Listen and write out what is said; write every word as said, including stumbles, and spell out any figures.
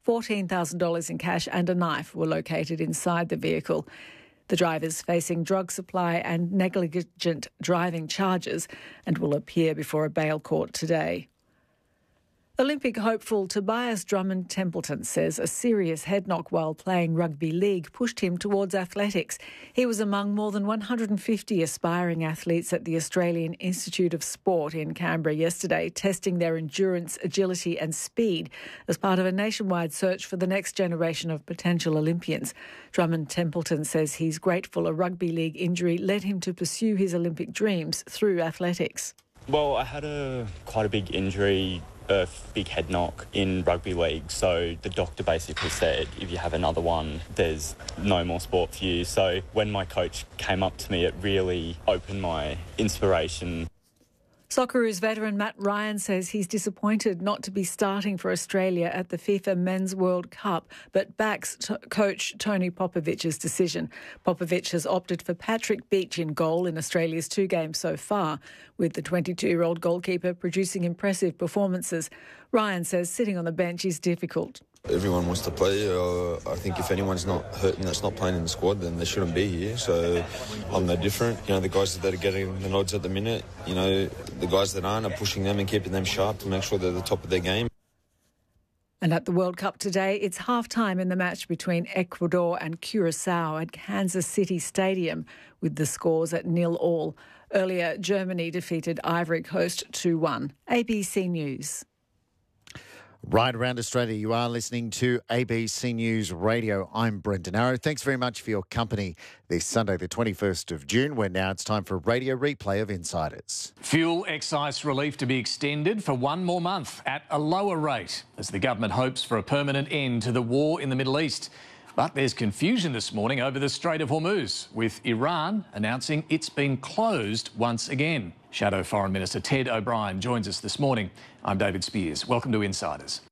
fourteen thousand dollars in cash and a knife were located inside the vehicle. The driver's facing drug supply and negligent driving charges and will appear before a bail court today. Olympic hopeful Tobias Drummond Templeton says a serious head knock while playing rugby league pushed him towards athletics. He was among more than one hundred fifty aspiring athletes at the Australian Institute of Sport in Canberra yesterday, testing their endurance, agility and speed as part of a nationwide search for the next generation of potential Olympians. Drummond Templeton says he's grateful a rugby league injury led him to pursue his Olympic dreams through athletics. Well, I had a quite a big injury, a big head knock in rugby league. So the doctor basically said, if you have another one, there's no more sport for you. So when my coach came up to me, it really opened my inspiration. Socceroos veteran Matt Ryan says he's disappointed not to be starting for Australia at the FIFA Men's World Cup, but backs t- coach Tony Popovic's decision. Popovic has opted for Patrick Beach in goal in Australia's two games so far, with the twenty-two-year-old goalkeeper producing impressive performances. Ryan says sitting on the bench is difficult. Everyone wants to play. Uh, I think if anyone's not hurt and that's not playing in the squad, then they shouldn't be here. So I'm no different. You know, the guys that are getting the nods at the minute, you know, the guys that aren't are pushing them and keeping them sharp to make sure they're the top of their game. And at the World Cup today, it's half-time in the match between Ecuador and Curacao at Kansas City Stadium, with the scores at nil all. Earlier, Germany defeated Ivory Coast two one. A B C News. Right around Australia, you are listening to A B C News Radio. I'm Brendan Arrow. Thanks very much for your company this Sunday, the twenty-first of June, where now it's time for a radio replay of Insiders. Fuel excise relief to be extended for one more month at a lower rate as the government hopes for a permanent end to the war in the Middle East. But there's confusion this morning over the Strait of Hormuz, with Iran announcing it's been closed once again. Shadow Foreign Minister Ted O'Brien joins us this morning. I'm David Spears. Welcome to Insiders.